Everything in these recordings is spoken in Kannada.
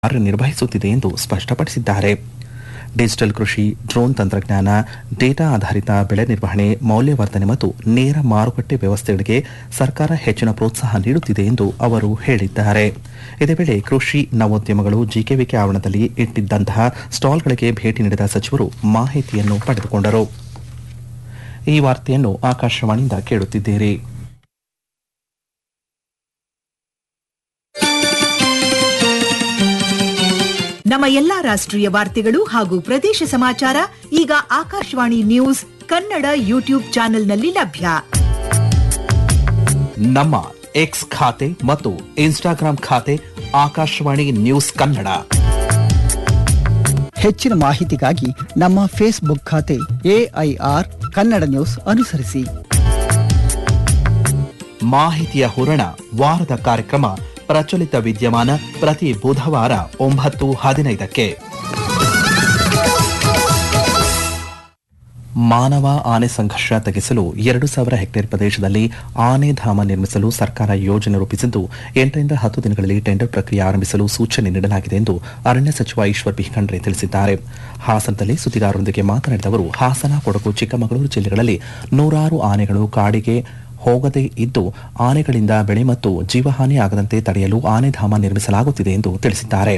ಕಾರ್ಯನಿರ್ವಹಿಸುತ್ತಿದೆ ಎಂದು ಸ್ಪಷ್ಟಪಡಿಸಿದ್ದಾರೆ. ಡಿಜಿಟಲ್ ಕೃಷಿ, ಡ್ರೋನ್ ತಂತ್ರಜ್ಞಾನ, ಡೇಟಾ ಆಧಾರಿತ ಬೆಳೆ ನಿರ್ವಹಣೆ, ಮೌಲ್ಯವರ್ಧನೆ ಮತ್ತು ನೇರ ಮಾರುಕಟ್ಟೆ ವ್ಯವಸ್ಥೆಗಳಿಗೆ ಸರ್ಕಾರ ಹೆಚ್ಚಿನ ಪ್ರೋತ್ಸಾಹ ನೀಡುತ್ತಿದೆ ಎಂದು ಅವರು ಹೇಳಿದ್ದಾರೆ. ಇದೇ ವೇಳೆ ಕೃಷಿ ನವೋದ್ಯಮಗಳು ಜಿಕೆವಿಕೆ ಆವರಣದಲ್ಲಿ ಇಟ್ಟಿದ್ದಂತಹ ಸ್ಟಾಲ್ಗಳಿಗೆ ಭೇಟಿ ನೀಡಿದ ಸಚಿವರು ಮಾಹಿತಿಯನ್ನು ಪಡೆದುಕೊಂಡರು. ಈ ವಾರ್ತೆಯನ್ನು ಆಕಾಶವಾಣಿಯಿಂದ ಕೇಳುತ್ತಿದ್ದೀರಿ. ನಮ್ಮ ಎಲ್ಲಾ ರಾಷ್ಟ್ರೀಯ ವಾರ್ತೆಗಳು ಹಾಗೂ ಪ್ರದೇಶ ಸಮಾಚಾರ ಈಗ ಆಕಾಶವಾಣಿ ನ್ಯೂಸ್ ಕನ್ನಡ ಯೂಟ್ಯೂಬ್ ಚಾನೆಲ್ನಲ್ಲಿ ಲಭ್ಯ. ನಮ್ಮ ಎಕ್ಸ್ ಖಾತೆ ಮತ್ತು ಇನ್ಸ್ಟಾಗ್ರಾಂ ಖಾತೆ ಆಕಾಶವಾಣಿ ನ್ಯೂಸ್ ಕನ್ನಡ. ಹೆಚ್ಚಿನ ಮಾಹಿತಿಗಾಗಿ ನಮ್ಮ ಫೇಸ್ಬುಕ್ ಖಾತೆ AIR ಕನ್ನಡ ನ್ಯೂಸ್ ಅನುಸರಿಸಿ. ಮಾಹಿತಿಯ ಹೂರಣ ವಾರದ ಕಾರ್ಯಕ್ರಮ ಪ್ರಚಲಿತ ವಿದ್ಯಮಾನ ಪ್ರತಿ ಬುಧವಾರ 9:15ಕ್ಕೆ. ಮಾನವ ಆನೆ ಸಂಘರ್ಷ ತಗ್ಗಿಸಲು 2,000 ಹೆಕ್ಟೇರ್ ಪ್ರದೇಶದಲ್ಲಿ ಆನೆಧಾಮ ನಿರ್ಮಿಸಲು ಸರ್ಕಾರ ಯೋಜನೆ ರೂಪಿಸಿದ್ದು 8ರಿಂದ 10 ದಿನಗಳಲ್ಲಿ ಟೆಂಡರ್ ಪ್ರಕ್ರಿಯೆ ಆರಂಭಿಸಲು ಸೂಚನೆ ನೀಡಲಾಗಿದೆ ಎಂದು ಅರಣ್ಯ ಸಚಿವ ಈಶ್ವರ್ ಬಿ ಖಂಡ್ರೆ ತಿಳಿಸಿದ್ದಾರೆ. ಹಾಸನದಲ್ಲಿ ಸುದ್ದಿಗಾರರೊಂದಿಗೆ ಮಾತನಾಡಿದ ಅವರು, ಹಾಸನ, ಕೊಡಗು, ಚಿಕ್ಕಮಗಳೂರು ಜಿಲ್ಲೆಗಳಲ್ಲಿ ನೂರಾರು ಆನೆಗಳು ಕಾಡಿಗೆ ಹೋಗದೇ ಇದ್ದು ಆನೆಗಳಿಂದ ಬೆಳೆ ಮತ್ತು ಜೀವಹಾನಿ ಆಗದಂತೆ ತಡೆಯಲು ಆನೆಧಾಮ ನಿರ್ಮಿಸಲಾಗುತ್ತಿದೆ ಎಂದು ತಿಳಿಸಿದ್ದಾರೆ.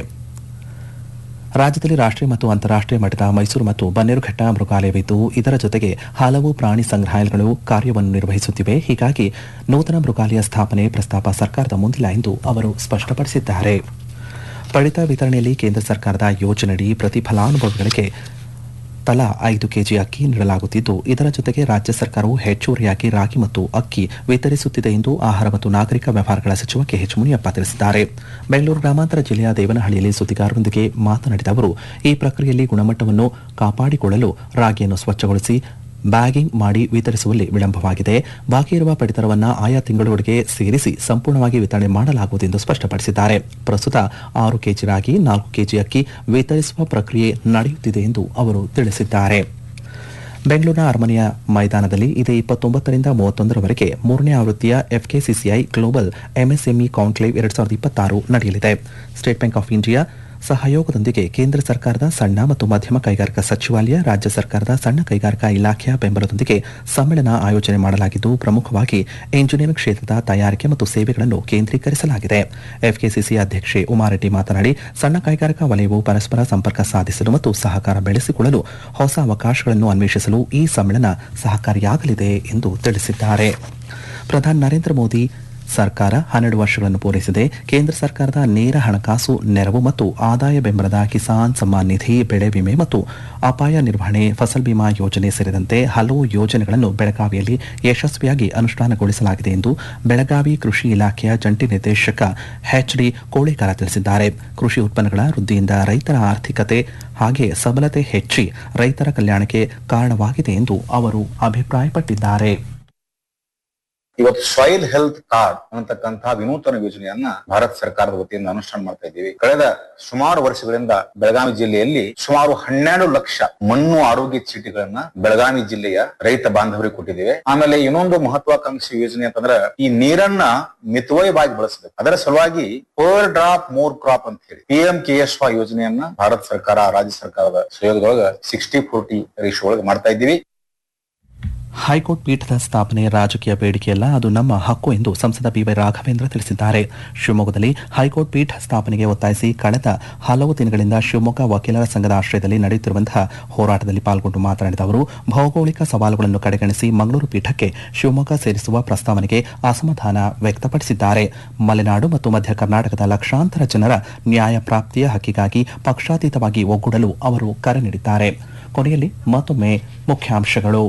ರಾಜ್ಯದಲ್ಲಿ ರಾಷ್ಟ್ರೀಯ ಮತ್ತು ಅಂತಾರಾಷ್ಟ್ರೀಯ ಮಟ್ಟದ ಮೈಸೂರು ಮತ್ತು ಬನ್ನೇರುಘಟ್ಟ ಮೃಗಾಲಯವಿದ್ದು ಇದರ ಜೊತೆಗೆ ಹಲವು ಪ್ರಾಣಿ ಸಂಗ್ರಹಾಲಯಗಳು ಕಾರ್ಯವನ್ನು ನಿರ್ವಹಿಸುತ್ತಿವೆ. ಹೀಗಾಗಿ ನೂತನ ಮೃಗಾಲಯ ಸ್ಥಾಪನೆ ಪ್ರಸ್ತಾಪ ಸರ್ಕಾರದ ಮುಂದಿಲ್ಲ ಎಂದು ಅವರು ಸ್ಪಷ್ಟಪಡಿಸಿದ್ದಾರೆ. ಪಡಿತ ವಿತರಣೆಯಲ್ಲಿ ಕೇಂದ್ರ ಸರ್ಕಾರದ ಯೋಜನೆಯಡಿ ಪ್ರತಿ ಫಲಾನುಭವಿಗಳಿಗೆ ತಲಾ 5 ಕೆಜಿ ಅಕ್ಕಿ ನೀಡಲಾಗುತ್ತಿದ್ದು ಇದರ ಜೊತೆಗೆ ರಾಜ್ಯ ಸರ್ಕಾರವು ಹೆಚ್ಚುವರಿಯಾಗಿ ರಾಗಿ ಮತ್ತು ಅಕ್ಕಿ ವಿತರಿಸುತ್ತಿದೆ ಎಂದು ಆಹಾರ ಮತ್ತು ನಾಗರಿಕ ವ್ಯವಹಾರಗಳ ಸಚಿವ KH ಮುನಿಯಪ್ಪ ತಿಳಿಸಿದ್ದಾರೆ. ಬೆಂಗಳೂರು ಗ್ರಾಮಾಂತರ ಜಿಲ್ಲೆಯ ದೇವನಹಳ್ಳಿಯಲ್ಲಿ ಸುದ್ದಿಗಾರರೊಂದಿಗೆ ಮಾತನಾಡಿದ ಅವರು, ಈ ಪ್ರಕ್ರಿಯೆಯಲ್ಲಿ ಗುಣಮಟ್ಟವನ್ನು ಕಾಪಾಡಿಕೊಳ್ಳಲು ರಾಗಿಯನ್ನು ಸ್ವಚ್ಛಗೊಳಿಸಿ ಬ್ಯಾಗಿಂಗ್ ಮಾಡಿ ವಿತರಿಸುವಲ್ಲಿ ವಿಳಂಬವಾಗಿದೆ. ಬಾಕಿ ಇರುವ ಪಡಿತರವನ್ನು ಆಯಾ ತಿಂಗಳೊಳಗೆ ಸೇರಿಸಿ ಸಂಪೂರ್ಣವಾಗಿ ವಿತರಣೆ ಮಾಡಲಾಗುವುದು ಎಂದು ಸ್ಪಷ್ಟಪಡಿಸಿದ್ದಾರೆ. ಪ್ರಸ್ತುತ 6 ಕೆಜಿ ರಾಗಿ, 4 ಕೆಜಿ ಅಕ್ಕಿ ವಿತರಿಸುವ ಪ್ರಕ್ರಿಯೆ ನಡೆಯುತ್ತಿದೆ ಎಂದು ಅವರು ತಿಳಿಸಿದ್ದಾರೆ. ಬೆಂಗಳೂರಿನ ಅರಮನೆಯ ಮೈದಾನದಲ್ಲಿ ಇದೇ 29ರಿಂದ 31ರವರೆಗೆ 3ನೇ ಆವೃತ್ತಿಯ FKCCI ಗ್ಲೋಬಲ್ MSME ಕಾನ್ಕ್ಲೇವ್ 2026 ನಡೆಯಲಿದೆ. ಸ್ಟೇಟ್ ಬ್ಯಾಂಕ್ ಆಫ್ ಇಂಡಿಯಾ ಸಹಯೋಗದೊಂದಿಗೆ ಕೇಂದ್ರ ಸರ್ಕಾರದ ಸಣ್ಣ ಮತ್ತು ಮಧ್ಯಮ ಕೈಗಾರಿಕಾ ಸಚಿವಾಲಯ, ರಾಜ್ಯ ಸರ್ಕಾರದ ಸಣ್ಣ ಕೈಗಾರಿಕಾ ಇಲಾಖೆಯ ಬೆಂಬಲದೊಂದಿಗೆ ಸಮ್ಮೇಳನ ಆಯೋಜನೆ ಮಾಡಲಾಗಿದ್ದು ಪ್ರಮುಖವಾಗಿ ಎಂಜಿನಿಯರಿಂಗ್ ಕ್ಷೇತ್ರದ ತಯಾರಿಕೆ ಮತ್ತು ಸೇವೆಗಳನ್ನು ಕೇಂದ್ರೀಕರಿಸಲಾಗಿದೆ. FKCCI ಅಧ್ಯಕ್ಷೆ ಉಮಾರೆಡ್ಡಿ ಮಾತನಾಡಿ, ಸಣ್ಣ ಕೈಗಾರಿಕಾ ವಲಯವು ಪರಸ್ಪರ ಸಂಪರ್ಕ ಸಾಧಿಸಲು ಮತ್ತು ಸಹಕಾರ ಬೆಳೆಸಿಕೊಳ್ಳಲು ಹೊಸ ಅವಕಾಶಗಳನ್ನು ಅನ್ವೇಷಿಸಲು ಈ ಸಮ್ಮೇಳನ ಸಹಕಾರಿಯಾಗಲಿದೆ ಎಂದು ತಿಳಿಸಿದ್ದಾರೆ. ಪ್ರಧಾನಿ ನರೇಂದ್ರ ಮೋದಿ ಸರ್ಕಾರ 12 ವರ್ಷಗಳನ್ನು ಪೂರೈಸಿದೆ. ಕೇಂದ್ರ ಸರ್ಕಾರದ ನೇರ ಹಣಕಾಸು ನೆರವು ಮತ್ತು ಆದಾಯ ಬೆಂಬಲದ ಕಿಸಾನ್ ಸಮ್ಮಾನ್ ನಿಧಿ, ಬೆಳೆ ವಿಮೆ ಮತ್ತು ಅಪಾಯ ನಿರ್ವಹಣೆ, ಫಸಲ್ ಬಿಮಾ ಯೋಜನೆ ಸೇರಿದಂತೆ ಹಲವು ಯೋಜನೆಗಳನ್ನು ಬೆಳಗಾವಿಯಲ್ಲಿ ಯಶಸ್ವಿಯಾಗಿ ಅನುಷ್ಠಾನಗೊಳಿಸಲಾಗಿದೆ ಎಂದು ಬೆಳಗಾವಿ ಕೃಷಿ ಇಲಾಖೆಯ ಜಂಟಿ ನಿರ್ದೇಶಕ HD ಕೋಳೇಕರ ತಿಳಿಸಿದ್ದಾರೆ. ಕೃಷಿ ಉತ್ಪನ್ನಗಳ ವೃದ್ಧಿಯಿಂದ ರೈತರ ಆರ್ಥಿಕತೆ ಹಾಗೆ ಸಬಲತೆ ಹೆಚ್ಚಿ ರೈತರ ಕಲ್ಯಾಣಕ್ಕೆ ಕಾರಣವಾಗಿದೆ ಎಂದು ಅವರು ಅಭಿಪ್ರಾಯಪಟ್ಟಿದ್ದಾರೆ. ಇವತ್ತು ಸಾಯಿಲ್ ಹೆಲ್ತ್ ಕಾರ್ಡ್ ಅನ್ನತಕ್ಕಂತಹ ವಿನೂತನ ಯೋಜನೆಯನ್ನ ಭಾರತ ಸರ್ಕಾರದ ವತಿಯಿಂದ ಅನುಷ್ಠಾನ ಮಾಡ್ತಾ ಇದ್ದೀವಿ. ಕಳೆದ ಸುಮಾರು ವರ್ಷಗಳಿಂದ ಬೆಳಗಾವಿ ಜಿಲ್ಲೆಯಲ್ಲಿ ಸುಮಾರು 12 ಲಕ್ಷ ಮಣ್ಣು ಆರೋಗ್ಯ ಚೀಟಿಗಳನ್ನ ಬೆಳಗಾವಿ ಜಿಲ್ಲೆಯ ರೈತ ಬಾಂಧವರಿಗೆ ಕೊಟ್ಟಿದ್ದೇವೆ. ಆಮೇಲೆ ಇನ್ನೊಂದು ಮಹತ್ವಾಕಾಂಕ್ಷಿ ಯೋಜನೆ ಅಂತಂದ್ರೆ ಈ ನೀರನ್ನ ಮಿತವ್ಯಯವಾಗಿ ಬಳಸಬೇಕು. ಅದರ ಸಲುವಾಗಿ ಪರ್ ಡ್ರಾಪ್ ಮೋರ್ ಕ್ರಾಪ್ ಅಂತ ಹೇಳಿ PMKSY ಯೋಜನೆಯನ್ನ ಭಾರತ ಸರ್ಕಾರ, ರಾಜ್ಯ ಸರ್ಕಾರದ ಸಹಯೋಗದೊಳಗ 60-40 ರೇಷಿಯೋ ಒಳಗೆ ಮಾಡ್ತಾ ಇದ್ದೀವಿ. ಹೈಕೋರ್ಟ್ ಪೀಠದ ಸ್ಥಾಪನೆ ರಾಜಕೀಯ ಬೇಡಿಕೆಯಲ್ಲ, ಅದು ನಮ್ಮ ಹಕ್ಕು ಎಂದು ಸಂಸದ BY ರಾಘವೇಂದ್ರ ತಿಳಿಸಿದ್ದಾರೆ. ಶಿವಮೊಗ್ಗದಲ್ಲಿ ಹೈಕೋರ್ಟ್ ಪೀಠ ಸ್ಥಾಪನೆಗೆ ಒತ್ತಾಯಿಸಿ ಕಳೆದ ಹಲವು ದಿನಗಳಿಂದ ಶಿವಮೊಗ್ಗ ವಕೀಲರ ಸಂಘದ ಆಶ್ರಯದಲ್ಲಿ ನಡೆಯುತ್ತಿರುವಂತಹ ಹೋರಾಟದಲ್ಲಿ ಪಾಲ್ಗೊಂಡು ಮಾತನಾಡಿದ ಅವರು, ಭೌಗೋಳಿಕ ಸವಾಲುಗಳನ್ನು ಕಡೆಗಣಿಸಿ ಮಂಗಳೂರು ಪೀಠಕ್ಕೆ ಶಿವಮೊಗ್ಗ ಸೇರಿಸುವ ಪ್ರಸ್ತಾವನೆಗೆ ಅಸಮಾಧಾನ ವ್ಯಕ್ತಪಡಿಸಿದ್ದಾರೆ. ಮಲೆನಾಡು ಮತ್ತು ಮಧ್ಯ ಕರ್ನಾಟಕದ ಲಕ್ಷಾಂತರ ಜನರ ನ್ಯಾಯ ಪ್ರಾಪ್ತಿಯ ಹಕ್ಕಿಗಾಗಿ ಪಕ್ಷಾತೀತವಾಗಿ ಒಗ್ಗೂಡಲು ಅವರು ಕರೆ ನೀಡಿದ್ದಾರೆ. ಕೊನೆಯಲ್ಲಿ ಮತ್ತೊಮ್ಮೆ ಮುಖ್ಯಾಂಶಗಳು.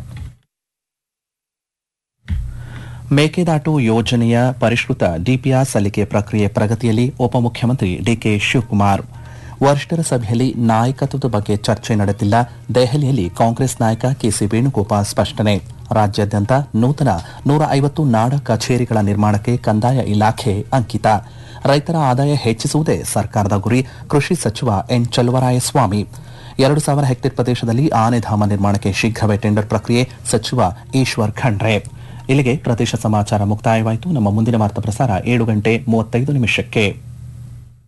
ಮೇಕೆದಾಟು ಯೋಜನೆಯ ಪರಿಷ್ಕೃತ DPR ಸಲ್ಲಿಕೆ ಪ್ರಕ್ರಿಯೆ ಪ್ರಗತಿಯಲ್ಲಿ ಉಪಮುಖ್ಯಮಂತ್ರಿ DK ಶಿವಕುಮಾರ್. ವರಿಷ್ಠರ ಸಭೆಯಲ್ಲಿ ನಾಯಕತ್ವದ ಬಗ್ಗೆ ಚರ್ಚೆ ನಡೆದಿಲ್ಲ, ದೆಹಲಿಯಲ್ಲಿ ಕಾಂಗ್ರೆಸ್ ನಾಯಕ KC ವೇಣುಗೋಪಾಲ್ ಸ್ಪಷ್ಟನೆ. ರಾಜ್ಯಾದ್ಯಂತ ನೂತನ 150 ನಾಡ ಕಚೇರಿಗಳ ನಿರ್ಮಾಣಕ್ಕೆ ಕಂದಾಯ ಇಲಾಖೆ ಅಂಕಿತ. ರೈತರ ಆದಾಯ ಹೆಚ್ಚಿಸುವುದೇ ಸರ್ಕಾರದ ಗುರಿ, ಕೃಷಿ ಸಚಿವ N ಚಲುವರಾಯಸ್ವಾಮಿ. 2,000 ಹೆಕ್ಟೇರ್ ಪ್ರದೇಶದಲ್ಲಿ ಆನೆಧಾಮ ನಿರ್ಮಾಣಕ್ಕೆ ಶೀಘ್ರವೇ ಟೆಂಡರ್ ಪ್ರಕ್ರಿಯೆ, ಸಚಿವ ಈಶ್ವರ್ ಖಂಡ್ರೆ. ಇಲ್ಲಿಗೆ ಪ್ರದೇಶ ಸಮಾಚಾರ ಮುಕ್ತಾಯವಾಯಿತು. ನಮ್ಮ ಮುಂದಿನ ವಾರ್ತಾ ಪ್ರಸಾರ 7:35 ನಿಮಿಷಕ್ಕೆ.